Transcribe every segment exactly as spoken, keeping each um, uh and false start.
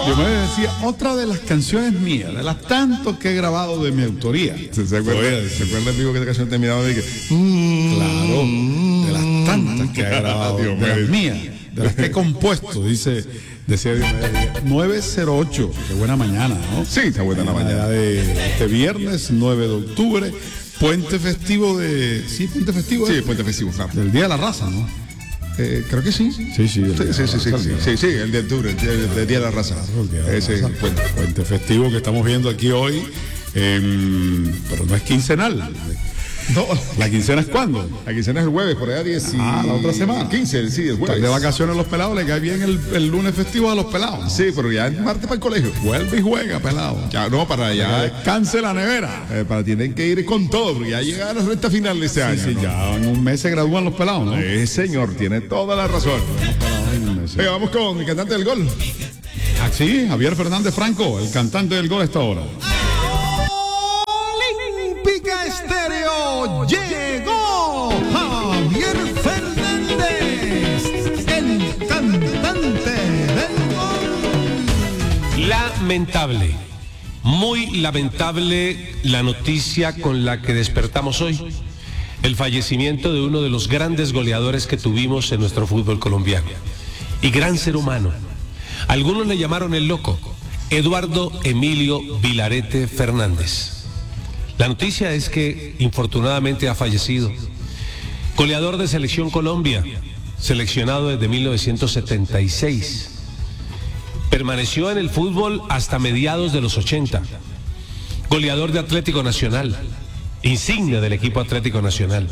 Diomedes decía, otra de las canciones mías, de las tantos que he grabado de mi autoría. ¿Se, se acuerda, ¿se acuerda amigo que esta canción terminaba de que? Claro, de las tantas que he grabado, de las mías, de las que he compuesto, dice, decía Diomedes, nueve cero ocho, qué buena mañana, ¿no? Sí, está buena la mañana. De este viernes, nueve de octubre, puente festivo de... Sí, puente festivo. Sí, ¿eh? puente festivo, claro. Del Día de la Raza, ¿no? Eh, creo que sí. Sí, sí. Sí, sí, sí, sí, sí, sí, sí, el de octubre, el, el, el Día de la Raza. Claro, el Día de la Ese Raza. puente. Puente festivo que estamos viendo aquí hoy, eh, pero no es quincenal. No, ¿La quincena es cuándo? la quincena es el jueves, por allá diez y... Ah, la otra semana. quince, sí, el jueves. De vacaciones los pelados, le cae bien el, el lunes festivo a los pelados, ¿no? Sí, pero ya es martes para el colegio. Vuelve y juega, pelado. Ya, no, para Ya allá. descanse la nevera. Eh, para tienen que ir con todo, porque ya llega a la recta final de este Sí, año. sí, ¿no? ya en un mes se gradúan los pelados, ¿no? Eh, señor, tiene toda la razón. En un mes, sí. Venga, vamos con el cantante del gol. Ah, sí, Javier Fernández Franco, el cantante del gol a esta hora. Olímpica Estéreo llegó Javier Fernández, el cantante del gol. Lamentable, muy lamentable la noticia con la que despertamos hoy. El fallecimiento de uno de los grandes goleadores que tuvimos en nuestro fútbol colombiano. Y gran ser humano. Algunos le llamaron el loco, Eduardo Emilio Vilarete Fernández. La noticia es que infortunadamente ha fallecido. Goleador de Selección Colombia, seleccionado desde mil novecientos setenta y seis. Permaneció en el fútbol hasta mediados de los ochenta. Goleador de Atlético Nacional, insignia del equipo Atlético Nacional.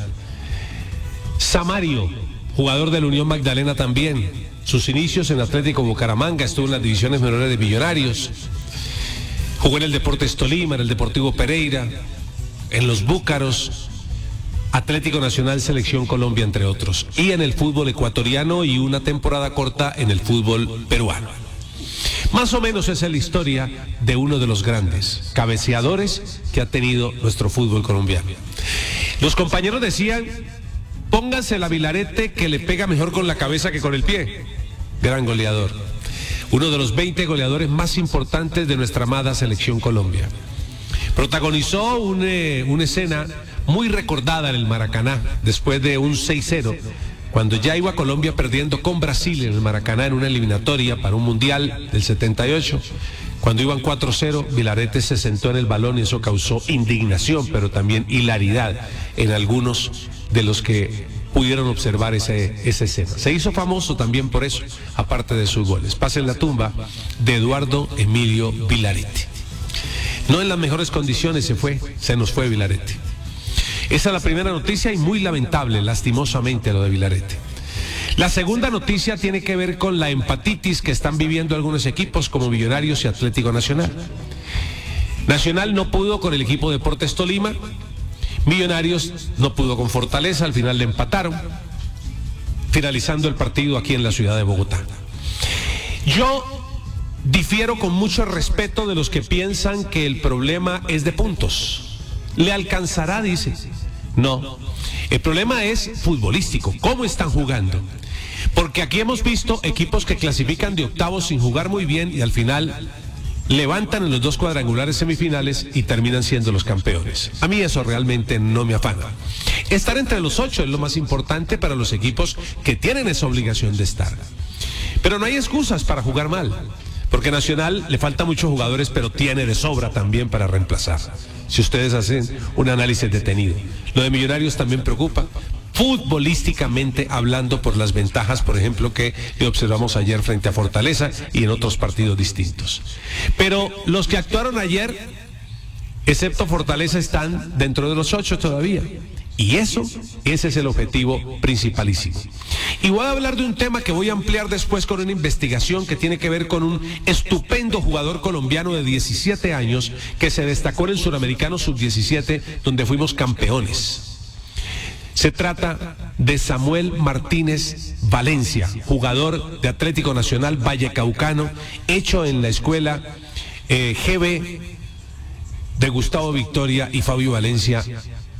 Samario, jugador de la Unión Magdalena también. Sus inicios en Atlético Bucaramanga, estuvo en las divisiones menores de Millonarios. Jugó en el Deportes Tolima, en el Deportivo Pereira, en los Búcaros, Atlético Nacional, Selección Colombia, entre otros. Y en el fútbol ecuatoriano y una temporada corta en el fútbol peruano. Más o menos esa es la historia de uno de los grandes cabeceadores que ha tenido nuestro fútbol colombiano. Los compañeros decían, pónganse la Vilarete que le pega mejor con la cabeza que con el pie. Gran goleador. Uno de los veinte goleadores más importantes de nuestra amada Selección Colombia. Protagonizó un, eh, una escena muy recordada en el Maracaná, después de un seis cero, cuando ya iba Colombia perdiendo con Brasil en el Maracaná en una eliminatoria para un Mundial del setenta y ocho. Cuando iban cuatro cero, Vilarete se sentó en el balón y eso causó indignación, pero también hilaridad en algunos de los que pudieron observar ese, esa escena. Se hizo famoso también por eso, aparte de sus goles. Pasa en la tumba de Eduardo Emilio Vilarete. No en las mejores condiciones se fue, se nos fue Vilarete. Esa es la primera noticia y muy lamentable, lastimosamente, lo de Vilarete. La segunda noticia tiene que ver con la empatitis que están viviendo algunos equipos como Millonarios y Atlético Nacional. Nacional no pudo con el equipo Deportes Tolima. Millonarios no pudo con Fortaleza, al final le empataron, finalizando el partido aquí en la ciudad de Bogotá. Yo difiero con mucho respeto de los que piensan que el problema es de puntos. ¿Le alcanzará? Dice. No, el problema es futbolístico, ¿cómo están jugando? Porque aquí hemos visto equipos que clasifican de octavos sin jugar muy bien y al final levantan en los dos cuadrangulares semifinales y terminan siendo los campeones. A mí eso realmente no me afana. Estar entre los ocho es lo más importante para los equipos que tienen esa obligación de estar. Pero no hay excusas para jugar mal, porque Nacional le falta muchos jugadores, pero tiene de sobra también para reemplazar. Si ustedes hacen un análisis detenido. Lo de Millonarios también preocupa, futbolísticamente hablando, por las ventajas, por ejemplo, que observamos ayer frente a Fortaleza y en otros partidos distintos. Pero los que actuaron ayer, excepto Fortaleza, están dentro de los ocho todavía. Y eso, ese es el objetivo principalísimo. Y voy a hablar de un tema que voy a ampliar después con una investigación que tiene que ver con un estupendo jugador colombiano de diecisiete años que se destacó en el Suramericano sub diecisiete, donde fuimos campeones. Se trata de Samuel Martínez Valencia, jugador de Atlético Nacional Vallecaucano, hecho en la escuela eh, G B de Gustavo Victoria y Fabio Valencia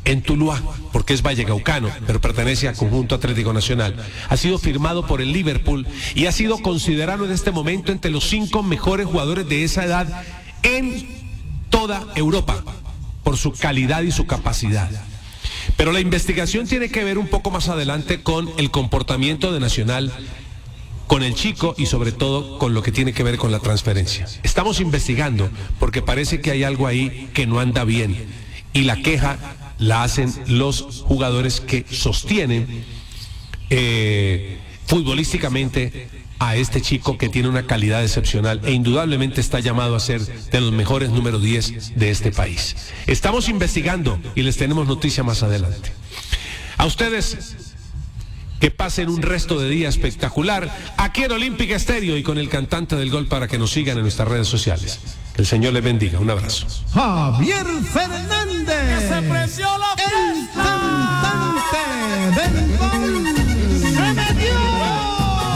en Tuluá, porque es vallecaucano, pero pertenece al conjunto Atlético Nacional. Ha sido firmado por el Liverpool y ha sido considerado en este momento entre los cinco mejores jugadores de esa edad en toda Europa, por su calidad y su capacidad. Pero la investigación tiene que ver un poco más adelante con el comportamiento de Nacional, con el chico y sobre todo con lo que tiene que ver con la transferencia. Estamos investigando porque parece que hay algo ahí que no anda bien y la queja la hacen los jugadores que sostienen eh, futbolísticamente a este chico que tiene una calidad excepcional e indudablemente está llamado a ser de los mejores número diez de este país. Estamos investigando y les tenemos noticia más adelante. A ustedes, que pasen un resto de día espectacular aquí en Olímpica Estéreo y con el cantante del gol para que nos sigan en nuestras redes sociales. Que el Señor les bendiga. Un abrazo. Javier Fernández. Que se preció la